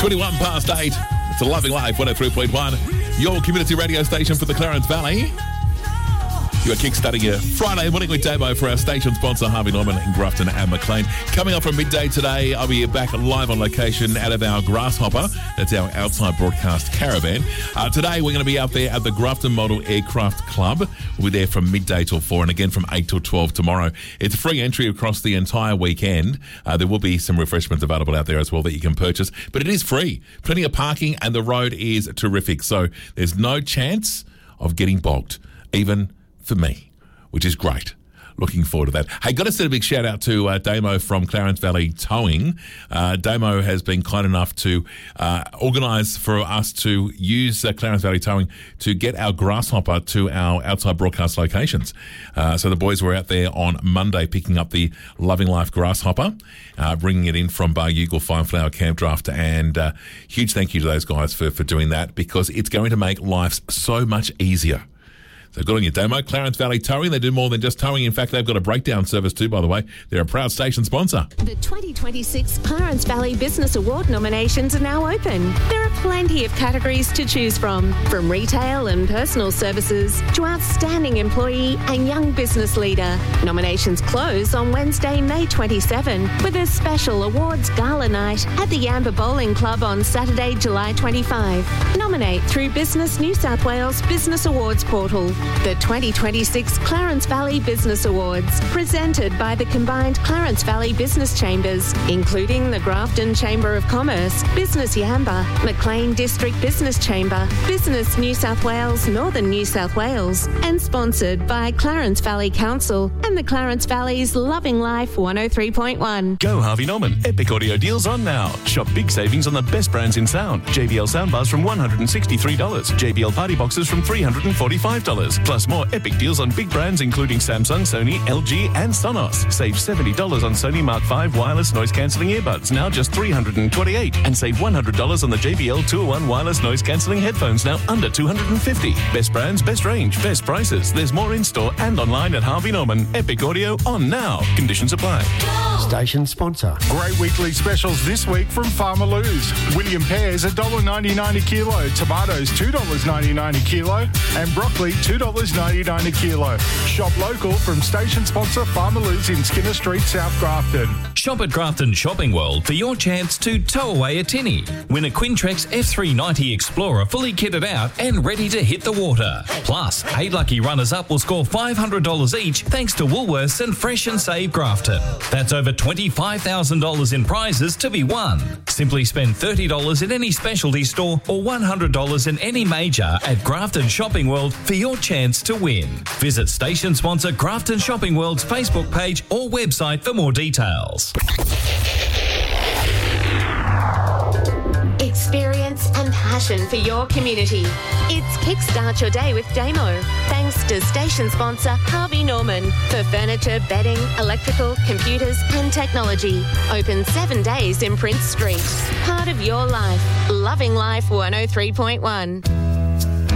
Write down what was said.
21 past 8. It's a Loving Life 103.1, your community radio station for the Clarence Valley. You are kickstarting your Friday morning with Damo for our station sponsor, Harvey Norman in Grafton and Maclean. Coming up from midday today, I'll be back live on location out of our Grasshopper. That's our outside broadcast caravan. Today, we're going to be out there at the Grafton Model Aircraft Club. We'll be there from midday till 4 and again from 8 till 12 tomorrow. It's free entry across the entire weekend. There will be some refreshments available out there as well that you can purchase, but it is free. Plenty of parking and the road is terrific. So there's no chance of getting bogged, even for me, which is great. Looking forward to that. Hey, got to send a big shout out to Damo from Clarence Valley Towing. Damo has been kind enough to organise for us to use Clarence Valley Towing to get our Grasshopper to our outside broadcast locations. So the boys were out there on Monday picking up the Loving Life Grasshopper, bringing it in from Barugal Fine Flower Camp Draft, and huge thank you to those guys for doing that, because it's going to make life so much easier. So good on you, Damo. Clarence Valley Towing, they do more than just towing. In fact, they've got a breakdown service too, by the way. They're a proud station sponsor. The 2026 Clarence Valley Business Award nominations are now open. There are plenty of categories to choose from retail and personal services to outstanding employee and young business leader. Nominations close on Wednesday, May 27, with a special awards gala night at the Yamba Bowling Club on Saturday, July 25. Nominate through Business New South Wales Business Awards portal. The 2026 Clarence Valley Business Awards, presented by the combined Clarence Valley Business Chambers, including the Grafton Chamber of Commerce, Business Yamba, Maclean District Business Chamber, Business New South Wales, Northern New South Wales, and sponsored by Clarence Valley Council and the Clarence Valley's Loving Life 103.1. Go Harvey Norman. Epic audio deals on now. Shop big savings on the best brands in sound. JBL soundbars from $163. JBL party boxes from $345. Plus more epic deals on big brands including Samsung, Sony, LG and Sonos. Save $70 on Sony Mark V wireless noise cancelling earbuds, now just $328. And save $100 on the JBL 2-in-1 wireless noise cancelling headphones, now under $250. Best brands, best range, best prices. There's more in store and online at Harvey Norman. Epic audio on now. Conditions apply. Station sponsor. Great weekly specials this week from Farmer Lou's. William pears $1.99 a kilo, tomatoes $2.99 a kilo, and broccoli $2.99 a kilo. Shop local from station sponsor Farmer Lou's in Skinner Street, South Grafton. Shop at Grafton Shopping World for your chance to tow away a tinny. Win a Quintrex F390 Explorer fully kitted out and ready to hit the water. Plus, 8 lucky runners-up will score $500 each thanks to Woolworths and Fresh and Save Grafton. That's over $25,000 in prizes to be won. Simply spend $30 in any specialty store or $100 in any major at Grafton Shopping World for your chance to win. Visit station sponsor Grafton Shopping World's Facebook page or website for more details. Experience and passion for your community. It's Kickstart Your Day with Damo. Thanks to station sponsor Harvey Norman for furniture, bedding, electrical, computers and technology. Open 7 days in Prince Street. Part of your life. Loving Life 103.1.